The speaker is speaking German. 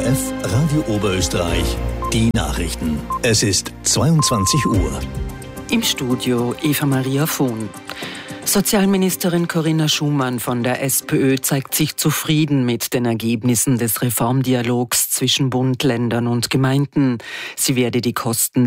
ORF Radio Oberösterreich. Die Nachrichten. Es ist 22 Uhr. Im Studio Eva-Maria Vohn. Sozialministerin Corinna Schumann von der SPÖ zeigt sich zufrieden mit den Ergebnissen des Reformdialogs zwischen Bund, Ländern und Gemeinden. Sie werde die Kosten